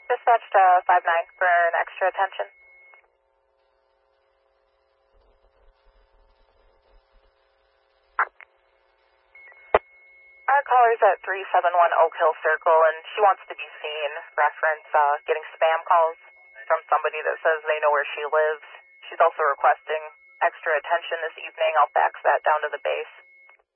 Dispatch to 5-9 for an extra attention. Our caller's at 371 Oak Hill Circle, and she wants to be seen. Reference getting spam calls from somebody that says they know where she lives. She's also requesting extra attention this evening. I'll fax that down to the base.